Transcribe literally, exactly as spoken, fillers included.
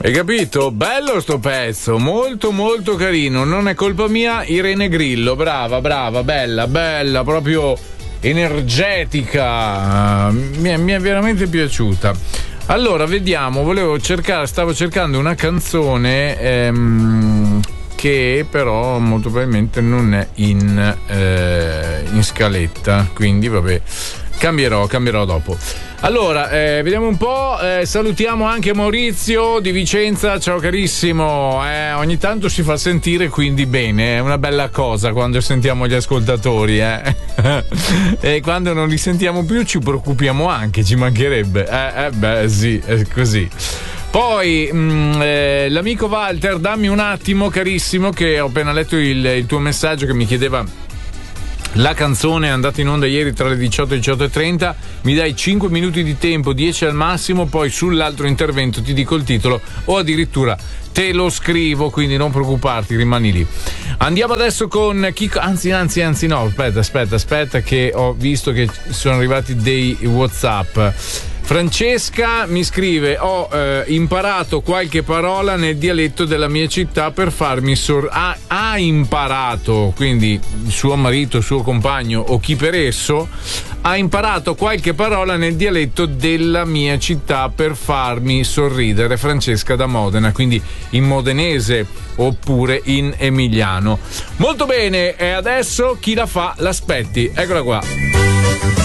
Hai capito? Bello sto pezzo, molto molto carino. Non è colpa mia, Irene Grillo, brava, brava, bella, bella, proprio energetica. Mi è, mi è veramente piaciuta. Allora, vediamo, volevo cercare, stavo cercando una canzone ehm, che però molto probabilmente non è in, eh, in scaletta, quindi vabbè, cambierò, cambierò dopo. Allora, eh, vediamo un po', eh, salutiamo anche Maurizio di Vicenza, ciao carissimo, eh, ogni tanto si fa sentire, quindi bene, è una bella cosa quando sentiamo gli ascoltatori, eh. E quando non li sentiamo più ci preoccupiamo anche, ci mancherebbe, eh, eh beh sì, è così. Poi mh, eh, l'amico Walter, dammi un attimo carissimo, che ho appena letto il, il tuo messaggio che mi chiedeva la canzone è andata in onda ieri tra le diciotto e diciotto e trenta, mi dai cinque minuti di tempo, dieci al massimo, poi sull'altro intervento ti dico il titolo o addirittura te lo scrivo, quindi non preoccuparti, rimani lì. Andiamo adesso con Chico, anzi anzi anzi no, aspetta aspetta aspetta che ho visto che sono arrivati dei WhatsApp. Francesca mi scrive: ho eh, imparato qualche parola nel dialetto della mia città per farmi sor... Ha, ha imparato, quindi suo marito, suo compagno o chi per esso ha imparato qualche parola nel dialetto della mia città per farmi sorridere. Francesca da Modena, quindi in modenese oppure in emiliano. Molto bene, e adesso chi la fa l'aspetti. Eccola qua.